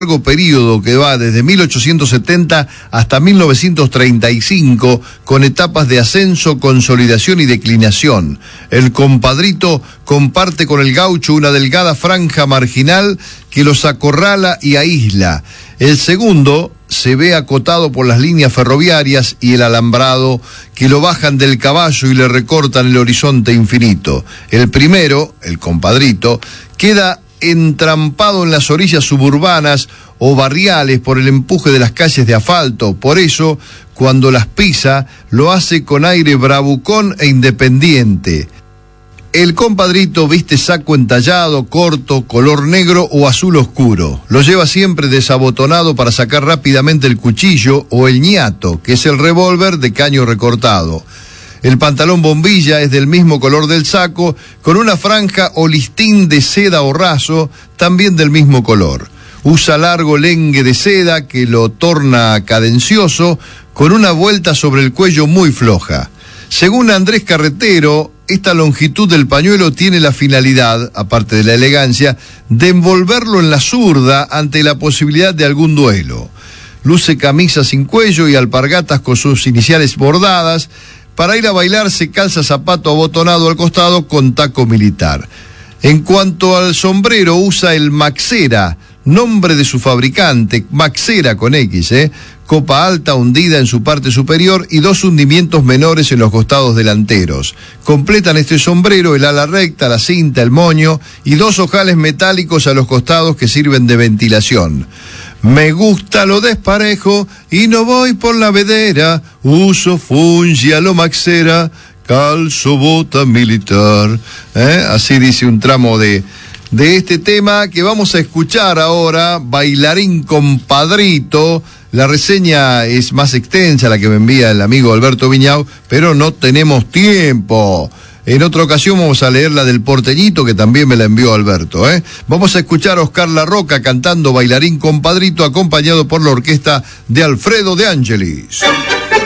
largo periodo que va desde 1870 hasta 1935, con etapas de ascenso, consolidación y declinación. El compadrito comparte con el gaucho una delgada franja marginal que los acorrala y aísla. El segundo se ve acotado por las líneas ferroviarias y el alambrado que lo bajan del caballo y le recortan el horizonte infinito. El primero, el compadrito, queda entrampado en las orillas suburbanas o barriales por el empuje de las calles de asfalto. Por eso, cuando las pisa, lo hace con aire bravucón e independiente. El compadrito viste saco entallado, corto, color negro o azul oscuro. Lo lleva siempre desabotonado para sacar rápidamente el cuchillo o el ñato, que es el revólver de caño recortado. El pantalón bombilla es del mismo color del saco, con una franja o listín de seda o raso, también del mismo color. Usa largo lengue de seda que lo torna cadencioso, con una vuelta sobre el cuello muy floja. Según Andrés Carretero, esta longitud del pañuelo tiene la finalidad, aparte de la elegancia, de envolverlo en la zurda ante la posibilidad de algún duelo. Luce camisa sin cuello y alpargatas con sus iniciales bordadas. Para ir a bailar se calza zapato abotonado al costado con taco militar. En cuanto al sombrero, usa el Maxera, nombre de su fabricante, Maxera con X, copa alta hundida en su parte superior y dos hundimientos menores en los costados delanteros. Completan este sombrero el ala recta, la cinta, el moño y dos ojales metálicos a los costados que sirven de ventilación. Me gusta lo desparejo y no voy por la vedera, uso fungi a lo Maxera, calzo bota militar. Así dice un tramo de este tema que vamos a escuchar ahora, Bailarín Compadrito. La reseña es más extensa, la que me envía el amigo Alberto Viñao, pero no tenemos tiempo. En otra ocasión vamos a leer la del porteñito, que también me la envió Alberto. Vamos a escuchar a Oscar Larroca cantando Bailarín Compadrito, acompañado por la orquesta de Alfredo de Angelis.